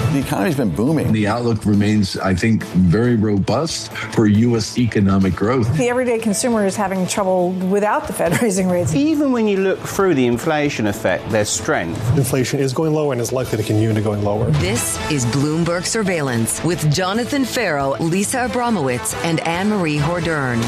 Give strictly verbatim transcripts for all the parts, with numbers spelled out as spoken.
The economy's been booming. The outlook remains, I think, very robust for U S economic growth. The everyday consumer is having trouble without the Fed raising rates. Even when you look through the inflation effect, there's strength. Inflation is going lower and is likely to continue to going lower. This is Bloomberg Surveillance with Jonathan Farrow, Lisa Abramowitz, and Anne-Marie Hordern.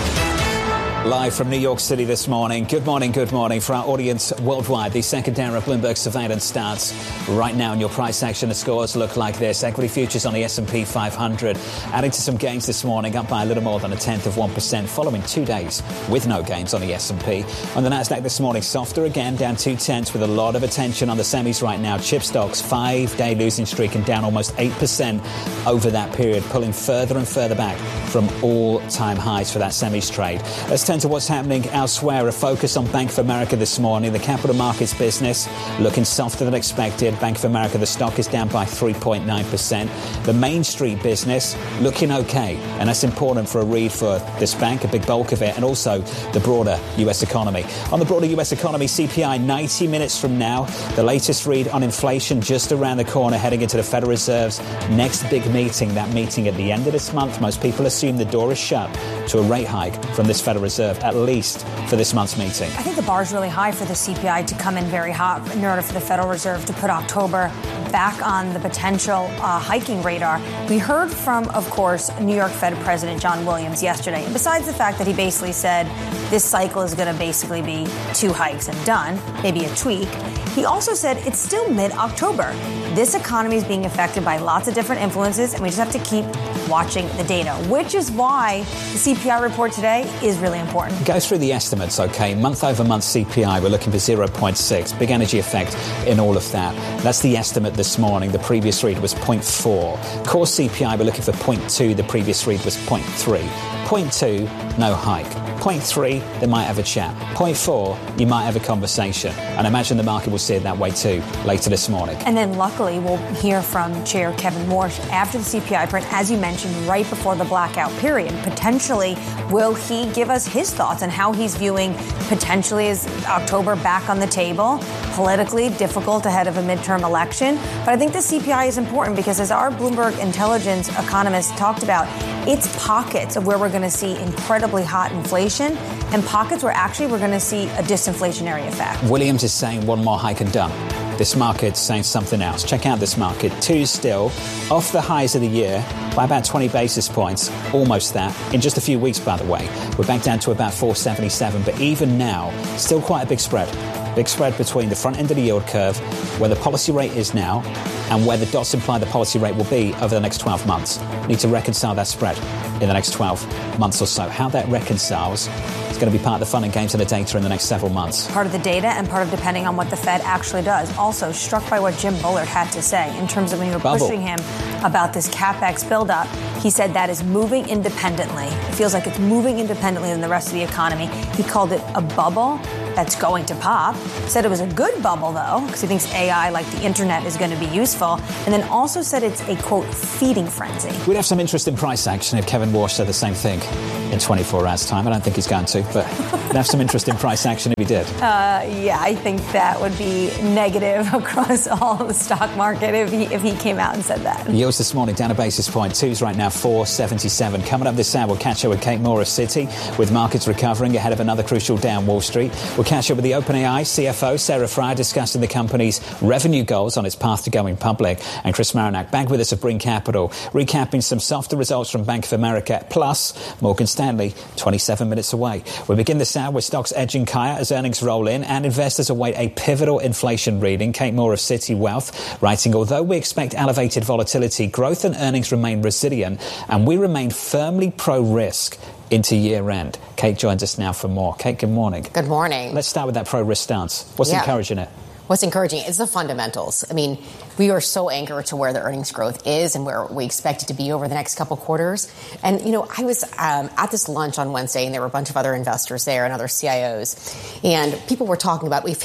Live from New York City this morning. Good morning, good morning. For our audience worldwide, the second hour of Bloomberg Surveillance starts right now. In your price action, the scores look like this. Equity futures on the S and P five hundred adding to some gains this morning, up by a little more than a tenth of one percent, following two days with no gains on the S and P. On the Nasdaq this morning, softer again, down two tenths with a lot of attention on the semis right now. Chip stocks, five-day losing streak and down almost eight percent over that period, pulling further and further back from all-time highs for that semis trade. Let's turn to what's happening elsewhere. A focus on Bank of America this morning. The capital markets business looking softer than expected. Bank of America, the stock is down by three point nine percent. The Main Street business looking okay, and that's important for a read for this bank, a big bulk of it, and also the broader U S economy. On the broader U S economy, C P I ninety minutes from now. The latest read on inflation just around the corner, heading into the Federal Reserve's next big meeting. That meeting at the end of this month. Most people assume the door is shut to a rate hike from this Federal Reserve, at least for this month's meeting. I think the bar is really high for the C P I to come in very hot in order for the Federal Reserve to put October back on the potential uh, hiking radar. We heard from, of course, New York Fed President John Williams yesterday. And besides the fact that he basically said this cycle is going to basically be two hikes and done, maybe a tweak, he also said it's still mid-October. This economy is being affected by lots of different influences, and we just have to keep watching the data, which is why the C P I report today is really important. Go through the estimates, okay? Month over month C P I, we're looking for zero point six. Big energy effect in all of that. That's the estimate this morning. The previous read was zero point four. Core C P I, we're looking for zero point two. The previous read was zero point three. zero point two, no hike. zero point three, they might have a chat. zero point four, you might have a conversation. And I imagine the market will see it that way too later this morning. And then luckily we'll hear from Chair Kevin Warsh after the C P I print, as you mentioned, right before the blackout period. Potentially, will he give us his thoughts on how he's viewing potentially is October back on the table? Politically difficult ahead of a midterm election. But I think the C P I is important because, as our Bloomberg intelligence economist talked about, it's pockets of where we're going to see incredibly hot inflation and pockets where actually we're going to see a disinflationary effect. Williams is saying one more hike and done. This market's saying something else. Check out this market. Two still off the highs of the year by about twenty basis points, almost that, in just a few weeks, by the way. We're back down to about four seventy-seven, but even now, still quite a big spread. Big spread between the front end of the yield curve, where the policy rate is now, and where the dots imply the policy rate will be over the next twelve months. Need to reconcile that spread in the next twelve months or so. How that reconciles is going to be part of the fun and games of the data in the next several months. Part of the data and part of depending on what the Fed actually does. Also struck by what Jim Bullard had to say in terms of when you were Bubble. pushing him about this CapEx buildup. He said that is moving independently. It feels like it's moving independently than the rest of the economy. He called it a bubble that's going to pop. Said it was a good bubble, though, because he thinks A I, like the internet, is going to be useful. And then also said it's a, quote, feeding frenzy. We'd have some interest in price action if Kevin Warsh said the same thing in twenty-four hours' time. I don't think he's going to, but we'd have some interest in price action if he did. Uh, yeah, I think that would be negative across all the stock market if he, if he came out and said that. Yields this morning down a basis point. Two's right now four seventy-seven. Coming up this hour, we'll catch up with Kate Moore of Citi, with markets recovering ahead of another crucial day on Wall Street. We'll catch up with the OpenAI C F O, Sarah Fryer, discussing the company's revenue goals on its path to going public. And Chris Marinac back with us at Bring Capital, recapping some softer results from Bank of America, plus Morgan Stanley, twenty-seven minutes away. We begin this hour with stocks edging higher as earnings roll in and investors await a pivotal inflation reading. Kate Moore of Citi Wealth writing, although we expect elevated volatility, growth and earnings remain resilient and we remain firmly pro-risk into year-end. Kate joins us now for more. Kate, good morning. Good morning. Let's start with that pro-risk stance. What's yeah. encouraging it? What's encouraging is the fundamentals. I mean, we are so anchored to where the earnings growth is and where we expect it to be over the next couple quarters. And, you know, I was um, at this lunch on Wednesday, and there were a bunch of other investors there and other C I Os. And people were talking about we've hit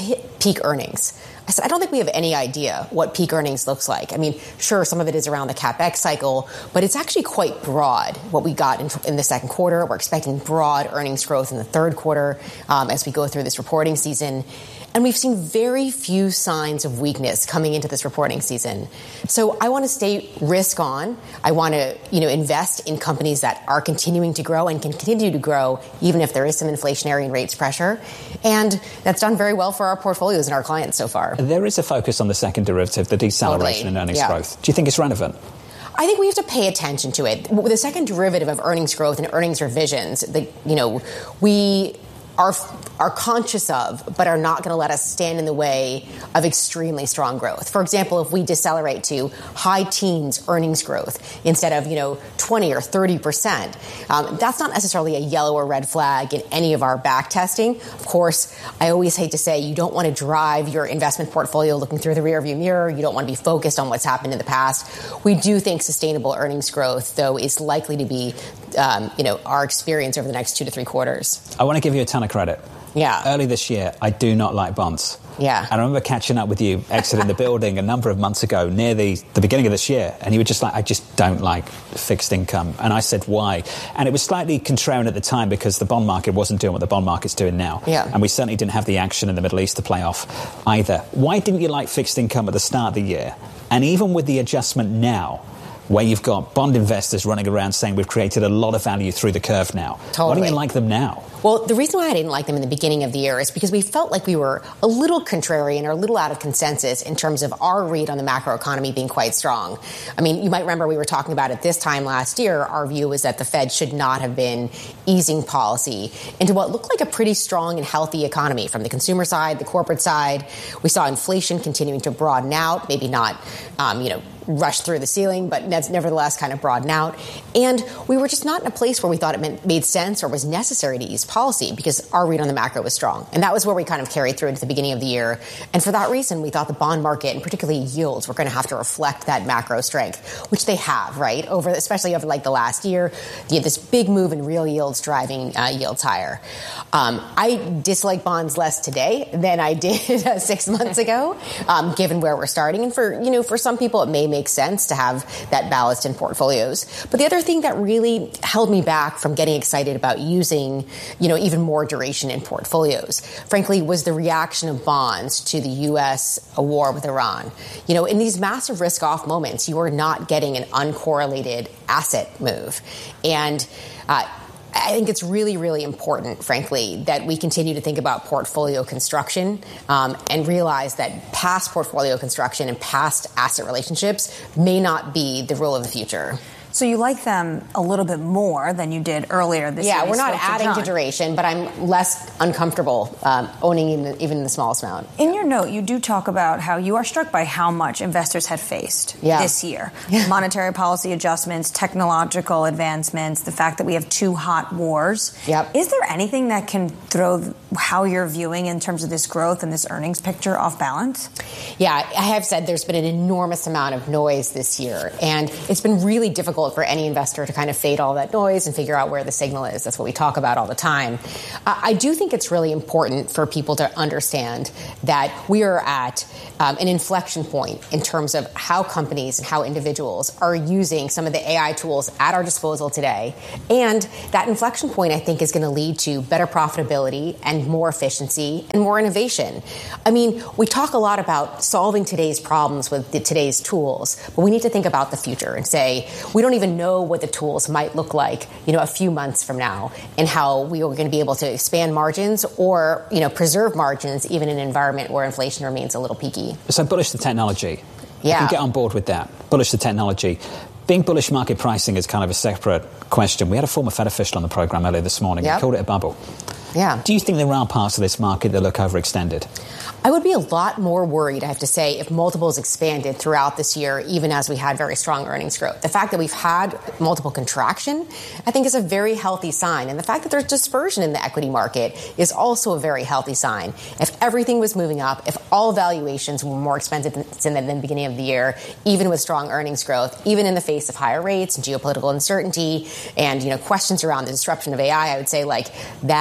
peak earnings. I said, I don't think we have any idea what peak earnings looks like. I mean, sure, some of it is around the CapEx cycle, but it's actually quite broad what we got in, in the second quarter. We're expecting broad earnings growth in the third quarter um, as we go through this reporting season. And we've seen very few signs of weakness coming into this reporting season. So I want to stay risk on. I want to, you know, invest in companies that are continuing to grow and can continue to grow even if there is some inflationary and rates pressure. And that's done very well for our portfolios and our clients so far. There is a focus on the second derivative, the deceleration Totally. in earnings Yeah. growth. Do you think it's relevant? I think we have to pay attention to it. The second derivative of earnings growth and earnings revisions, the, you know, we are are conscious of, but are not going to let us stand in the way of extremely strong growth. For example, if we decelerate to high teens earnings growth instead of, you know, twenty or thirty percent, um, that's not necessarily a yellow or red flag in any of our back testing. Of course, I always hate to say you don't want to drive your investment portfolio looking through the rearview mirror. You don't want to be focused on what's happened in the past. We do think sustainable earnings growth, though, is likely to be, um, you know, our experience over the next two to three quarters. I want to give you a ton of credit. Yeah. Early this year, I do not like bonds. Yeah. I remember catching up with you exiting the building a number of months ago near the, the beginning of this year, and you were just like, I just don't like fixed income. And I said, why? And it was slightly contrarian at the time because the bond market wasn't doing what the bond market's doing now. Yeah. And we certainly didn't have the action in the Middle East to play off either. Why didn't you like fixed income at the start of the year? And even with the adjustment now, where you've got bond investors running around saying we've created a lot of value through the curve now. Totally. Why don't you like them now? Well, the reason why I didn't like them in the beginning of the year is because we felt like we were a little contrarian or a little out of consensus in terms of our read on the macroeconomy being quite strong. I mean, you might remember we were talking about it this time last year. Our view was that the Fed should not have been easing policy into what looked like a pretty strong and healthy economy from the consumer side, the corporate side. We saw inflation continuing to broaden out, maybe not, um, you know, rush through the ceiling, but that's nevertheless kind of broaden out. And we were just not in a place where we thought it meant, made sense or was necessary to ease policy because our read on the macro was strong. And that was where we kind of carried through into the beginning of the year. And for that reason, we thought the bond market and particularly yields were going to have to reflect that macro strength, which they have, right? Over, especially over like the last year, you had this big move in real yields driving uh, yields higher. Um, I dislike bonds less today than I did uh, six months ago, um, given where we're starting. And for, you know, for some people, it may make makes sense to have that ballast in portfolios. But the other thing that really held me back from getting excited about using, you know, even more duration in portfolios, frankly, was the reaction of bonds to the U S war with Iran. You know, in these massive risk-off moments, you are not getting an uncorrelated asset move. And uh, I think it's really, really important, frankly, that we continue to think about portfolio construction um, and realize that past portfolio construction and past asset relationships may not be the rule of the future. So you like them a little bit more than you did earlier this yeah, year. Yeah, we're not to adding John. to duration, but I'm less uncomfortable um, owning even, even the smallest amount. In your note, you do talk about how you are struck by how much investors had faced yeah. this year. Yeah. Monetary policy adjustments, technological advancements, the fact that we have two hot wars. Yep. Is there anything that can throw how you're viewing in terms of this growth and this earnings picture off balance? Yeah, I have said there's been an enormous amount of noise this year, and it's been really difficult for any investor to kind of fade all that noise and figure out where the signal is. That's what we talk about all the time. Uh, I do think it's really important for people to understand that we are at um, an inflection point in terms of how companies and how individuals are using some of the A I tools at our disposal today. And that inflection point, I think, is going to lead to better profitability and more efficiency and more innovation. I mean, we talk a lot about solving today's problems with the, today's tools, but we need to think about the future and say, we don't even know what the tools might look like, you know, a few months from now and how we are going to be able to expand margins or, you know, preserve margins even in an environment where inflation remains a little peaky. So bullish the technology. Yeah. You can get on board with that. Bullish the technology. Being bullish market pricing is kind of a separate question. We had a former Fed official on the program earlier this morning. Yep. He called it a bubble. Yeah. Do you think there are parts of this market that look overextended? I would be a lot more worried, I have to say, if multiples expanded throughout this year, even as we had very strong earnings growth. The fact that we've had multiple contraction, I think, is a very healthy sign. And the fact that there's dispersion in the equity market is also a very healthy sign. If everything was moving up, if all valuations were more expensive than, than the beginning of the year, even with strong earnings growth, even in the face of higher rates and geopolitical uncertainty and, you know, questions around the disruption of A I, I would say, like, that is an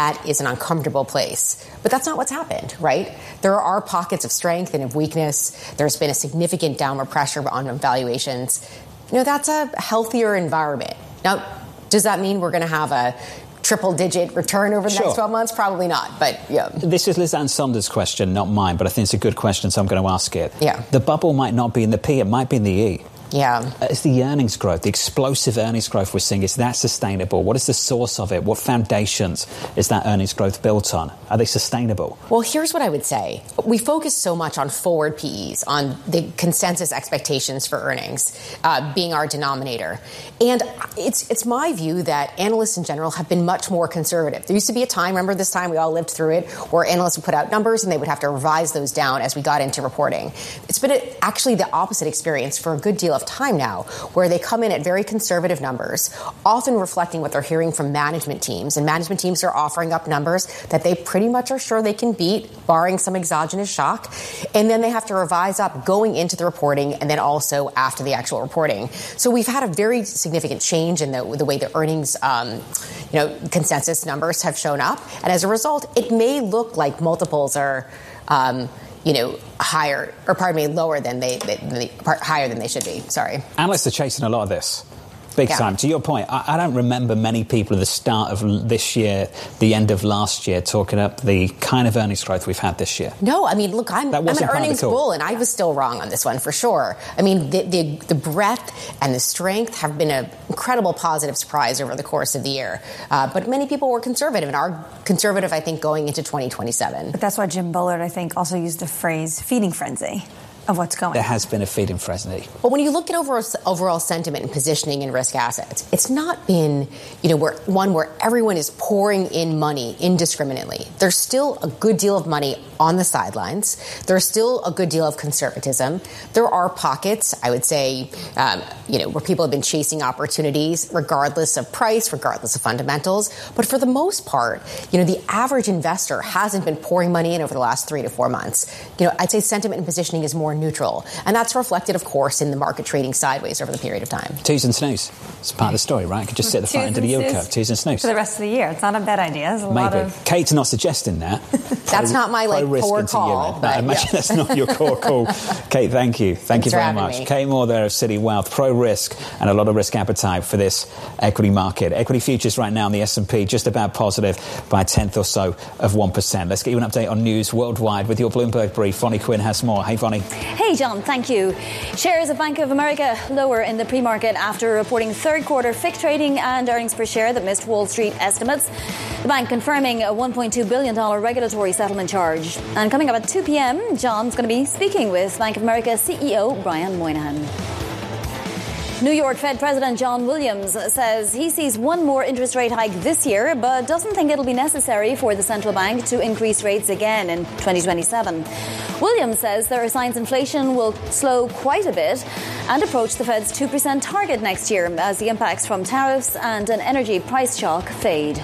an uncomfortable place. But that's not what's happened, right? There are pockets of strength and of weakness. There's been a significant downward pressure on valuations. You know, that's a healthier environment. Now, does that mean we're going to have a triple-digit return over the Sure. next twelve months? Probably not, but yeah. This is Liz Ann Saunders' question, not mine, but I think it's a good question, so I'm going to ask it. Yeah. The bubble might not be in the P, it might be in the E. Yeah. Uh, It's the earnings growth, the explosive earnings growth we're seeing. Is that sustainable? What is the source of it? What foundations is that earnings growth built on? Are they sustainable? Well, here's what I would say. We focus so much on forward P Es, on the consensus expectations for earnings uh, being our denominator. And it's it's my view that analysts in general have been much more conservative. There used to be a time, remember this time, we all lived through it, where analysts would put out numbers and they would have to revise those down as we got into reporting. It's been a, actually the opposite experience for a good deal of time now, where they come in at very conservative numbers, often reflecting what they're hearing from management teams. And management teams are offering up numbers that they pretty much are sure they can beat, barring some exogenous shock. And then they have to revise up going into the reporting and then also after the actual reporting. So we've had a very significant change in the, the way the earnings, um, you know, consensus numbers have shown up. And as a result, it may look like multiples are, um, you know, higher, or pardon me, lower than they, they, they higher than they should be. Sorry. Analysts are chasing a lot of this. Big Yeah. time. To your point, I, I don't remember many people at the start of this year, the end of last year, talking up the kind of earnings growth we've had this year. No, I mean, look, I'm, That I'm an wasn't part of the earnings call. bull, and I was still wrong on this one for sure. I mean, the, the, the breadth and the strength have been an incredible positive surprise over the course of the year. Uh, but many people were conservative, and are conservative, I think, going into twenty twenty-seven. But that's why Jim Bullard, I think, also used the phrase feeding frenzy of what's going on. There has been a feeding frenzy. But when you look at overall, overall sentiment and positioning in risk assets, it's not been, you know, where, one where everyone is pouring in money indiscriminately. There's still a good deal of money on the sidelines. There's still a good deal of conservatism. There are pockets, I would say, um, you know, where people have been chasing opportunities regardless of price, regardless of fundamentals. But for the most part, you know, the average investor hasn't been pouring money in over the last three to four months. You know, I'd say sentiment and positioning is more neutral. And that's reflected, of course, in the market trading sideways over the period of time. Twos and snooze. It's part of the story, right? I could just sit at the front end of the yield curve. Twos and snooze. For the rest of the year. It's not a bad idea. There's a lot Maybe. of... Kate's not suggesting that. That's not my, like, risk core into call, unit. but, I imagine yeah. that's not your core call. Kate, thank you. Thank Thanks you for very having much. me. Kate Moore there of Citi Wealth. Pro-risk and a lot of risk appetite for this equity market. Equity futures right now in the S and P just about positive by a tenth or so of one percent. Let's get you an update on news worldwide with your Bloomberg brief. Vonnie Quinn has more. Hey, Vonnie. Hey, John. Thank you. Shares of Bank of America lower in the pre-market after reporting third quarter F I C trading and earnings per share that missed Wall Street estimates. The bank confirming a one point two billion dollars regulatory settlement charge. And coming up at two p.m., John's going to be speaking with Bank of America C E O Brian Moynihan. New York Fed President John Williams says he sees one more interest rate hike this year, but doesn't think it'll be necessary for the central bank to increase rates again in twenty twenty-seven. Williams says there are signs inflation will slow quite a bit and approach the Fed's two percent target next year as the impacts from tariffs and an energy price shock fade.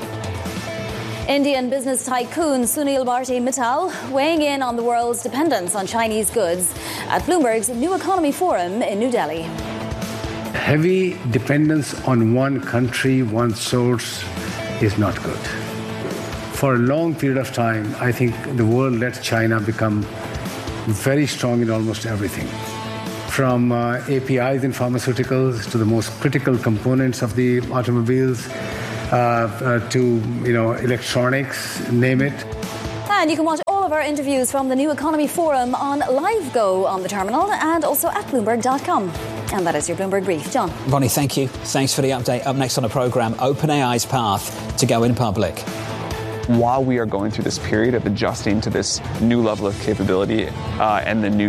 Indian business tycoon Sunil Bharti Mittal weighing in on the world's dependence on Chinese goods at Bloomberg's New Economy Forum in New Delhi. Heavy dependence on one country, one source, is not good. For a long period of time, I think the world let China become very strong in almost everything. From uh, A P Is in pharmaceuticals to the most critical components of the automobiles, uh, uh, to, you know, electronics, name it. And you can watch all of our interviews from the New Economy Forum on LiveGo on the terminal and also at Bloomberg dot com. And that is your Bloomberg Brief. John. Vonnie, thank you. Thanks for the update. Up next on the programme, OpenAI's path to go in public. While we are going through this period of adjusting to this new level of capability uh, and the new